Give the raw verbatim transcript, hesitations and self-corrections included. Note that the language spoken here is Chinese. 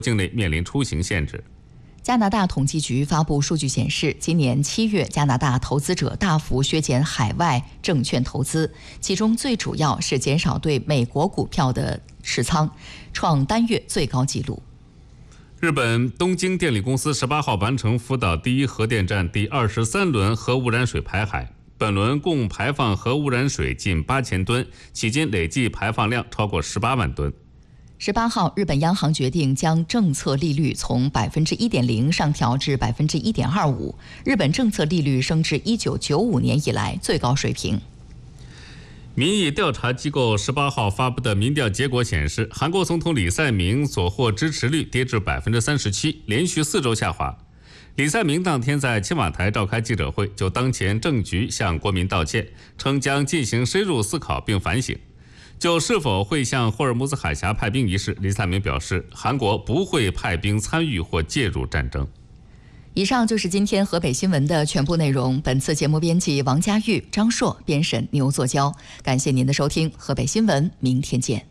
境内面临出行限制。 加拿大统计局发布数据显示，今年七月，加拿大投资者大幅削减海外证券投资，其中最主要是减少对美国股票的持仓，创单月最高纪录。 日本东京电力公司十八号完成福岛第一核电站第二十三轮核污染水排海，本轮共排放核污染水近八千吨，迄今累计排放量超过十八万吨。 十八号，日本央行决定将政策利率从百分之一点零上调至百分之一点二五，日本政策利率升至一九九五年以来最高水平。 民意调查机构十八号发布的民调结果显示，韩国总统李在明所获支持率跌至百分之三十七，连续四周下滑。李在明当天在青瓦台召开记者会，就当前政局向国民道歉，称将进行深入思考并反省。就是否会向霍尔木兹海峡派兵一事，李在明表示，韩国不会派兵参与或介入战争。 以上就是今天河北新闻的全部内容。本次节目编辑王佳玉、张硕，编审牛作娇。感谢您的收听，河北新闻，明天见。